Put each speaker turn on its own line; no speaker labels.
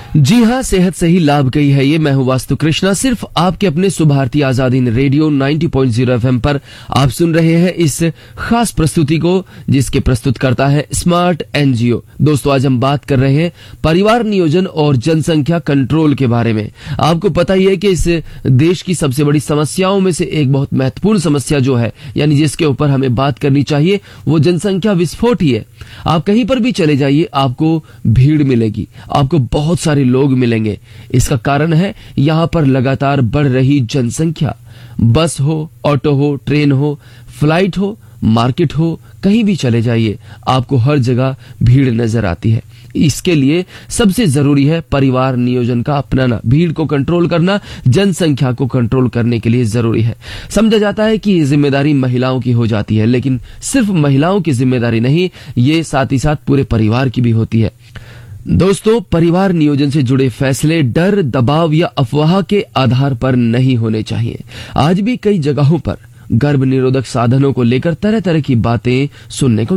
जी हाँ, सेहत से ही लाभ कही है ये। मैं हूँ वास्तु कृष्णा, सिर्फ आपके अपने सुभारती आजाद हिंद रेडियो 90.0 एफएम पर आप सुन रहे हैं इस खास प्रस्तुति को, जिसके प्रस्तुत करता है स्मार्ट एनजीओ। दोस्तों, आज हम बात कर रहे हैं परिवार नियोजन और जनसंख्या कंट्रोल के बारे में। आपको पता ही है कि इस देश की सबसे बड़ी समस्याओं में से एक बहुत महत्वपूर्ण समस्या जो है, यानी जिसके ऊपर हमें बात करनी चाहिए, वो जनसंख्या विस्फोट ही है। आप कहीं पर भी चले जाइए, आपको भीड़ मिलेगी, आपको बहुत सारे लोग मिलेंगे। इसका कारण है यहां पर लगातार बढ़ रही जनसंख्या। बस हो, ऑटो हो, ट्रेन हो, फ्लाइट हो, मार्केट हो, कहीं भी चले जाइए, आपको हर जगह भीड़ नजर आती है। इसके लिए सबसे जरूरी है परिवार नियोजन का अपनाना। भीड़ को कंट्रोल करना जनसंख्या को कंट्रोल करने के लिए जरूरी है। समझा जाता है कि ये जिम्मेदारी महिलाओं की हो जाती है, लेकिन सिर्फ महिलाओं की जिम्मेदारी नहीं, ये साथ ही साथ पूरे परिवार की भी होती है। दोस्तों, परिवार नियोजन से जुड़े फैसले डर, दबाव या अफवाह के आधार पर नहीं होने चाहिए। आज भी कई जगहों पर गर्भ निरोधक साधनों को लेकर तरह तरह की बातें सुनने को